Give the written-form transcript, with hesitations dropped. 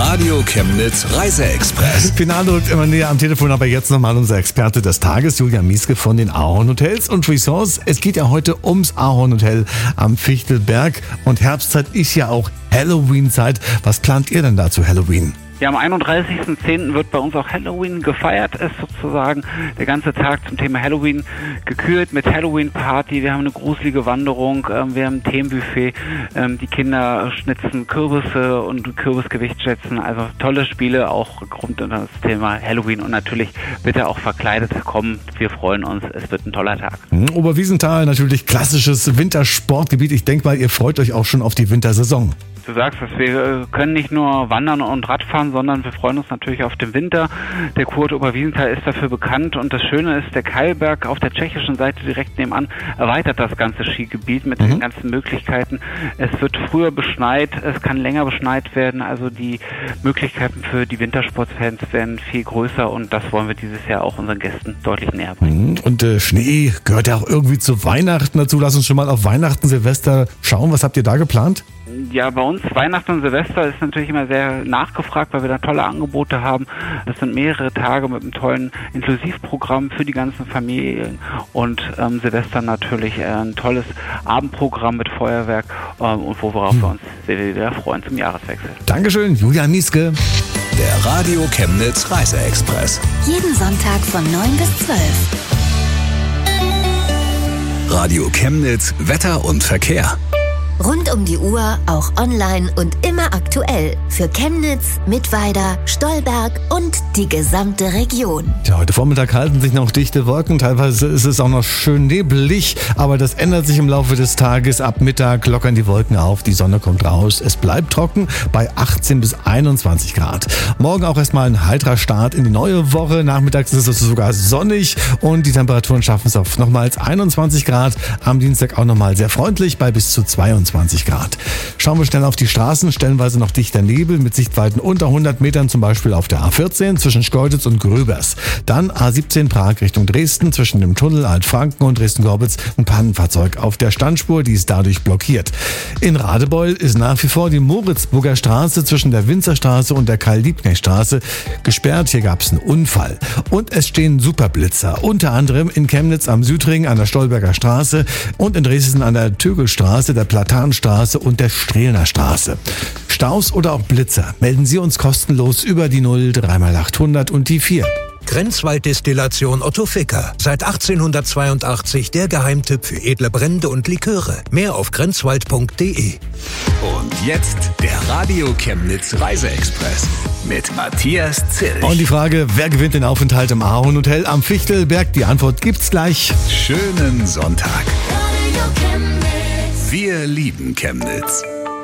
Radio Chemnitz Reiseexpress. Finale rückt immer näher am Telefon, aber jetzt nochmal unser Experte des Tages, Julian Mieske von den Ahorn Hotels und Resorts. Es geht ja heute ums Ahorn Hotel am Fichtelberg und Herbstzeit ist ja auch Halloween-Zeit. Was plant ihr denn da zu Halloween? Ja, am 31.10. wird bei uns auch Halloween gefeiert, ist sozusagen der ganze Tag zum Thema Halloween gekürt mit Halloween-Party. Wir haben eine gruselige Wanderung, wir haben ein Themenbuffet, die Kinder schnitzen Kürbisse und Kürbisgewicht schätzen. Also tolle Spiele, auch rund um das Thema Halloween und natürlich bitte auch verkleidet kommen. Wir freuen uns, es wird ein toller Tag. Oberwiesenthal, natürlich klassisches Wintersportgebiet. Ich denke mal, ihr freut euch auch schon auf die Wintersaison. Du sagst es, wir können nicht nur wandern und Radfahren, sondern wir freuen uns natürlich auf den Winter. Der Kurort Oberwiesenthal ist dafür bekannt und das Schöne ist, der Keilberg auf der tschechischen Seite direkt nebenan erweitert das ganze Skigebiet mit den ganzen Möglichkeiten. Es wird früher beschneit, es kann länger beschneit werden, also die Möglichkeiten für die Wintersportfans werden viel größer und das wollen wir dieses Jahr auch unseren Gästen deutlich näher bringen. Und Schnee gehört ja auch irgendwie zu Weihnachten dazu. Lass uns schon mal auf Weihnachten, Silvester schauen. Was habt ihr da geplant? Ja, bei uns Weihnachten und Silvester ist natürlich immer sehr nachgefragt, weil wir da tolle Angebote haben. Das sind mehrere Tage mit einem tollen Inklusivprogramm für die ganzen Familien und Silvester natürlich ein tolles Abendprogramm mit Feuerwerk und worauf wir uns sehr freuen zum Jahreswechsel. Dankeschön, Julian Mieske. Der Radio Chemnitz Reiseexpress. Jeden Sonntag von 9 bis 12. Radio Chemnitz Wetter und Verkehr. Rund um die Uhr, auch online und immer aktuell. Für Chemnitz, Mittweida, Stolberg und die gesamte Region. Ja, heute Vormittag halten sich noch dichte Wolken. Teilweise ist es auch noch schön nebelig. Aber das ändert sich im Laufe des Tages. Ab Mittag lockern die Wolken auf. Die Sonne kommt raus. Es bleibt trocken bei 18 bis 21 Grad. Morgen auch erstmal ein heiterer Start in die neue Woche. Nachmittags ist es sogar sonnig. Und die Temperaturen schaffen es auf nochmals 21 Grad. Am Dienstag auch nochmal sehr freundlich bei bis zu 22 Grad. Schauen wir schnell auf die Straßen, stellenweise noch dichter Nebel mit Sichtweiten unter 100 Metern, zum Beispiel auf der A14 zwischen Schkeuditz und Gröbers. Dann A17 Prag Richtung Dresden zwischen dem Tunnel Altfranken und Dresden-Gorbitz ein Pannenfahrzeug auf der Standspur, die ist dadurch blockiert. In Radebeul ist nach wie vor die Moritzburger Straße zwischen der Winzerstraße und der Karl-Liebknecht-Straße gesperrt. Hier gab es einen Unfall. Und es stehen Superblitzer, unter anderem in Chemnitz am Südring an der Stolberger Straße und in Dresden an der Tögelstraße, der Platanstraße und der Strehlner Straße. Staus oder auch Blitzer melden Sie uns kostenlos über die 0 3x800 und die 4. Grenzwalddestillation Otto Ficker. Seit 1882 der Geheimtipp für edle Brände und Liköre. Mehr auf grenzwald.de. Und jetzt der Radio Chemnitz Reiseexpress mit Matthias Zilch. Und die Frage, wer gewinnt den Aufenthalt im Ahorn Hotel am Fichtelberg? Die Antwort gibt's gleich. Schönen Sonntag. Wir lieben Chemnitz.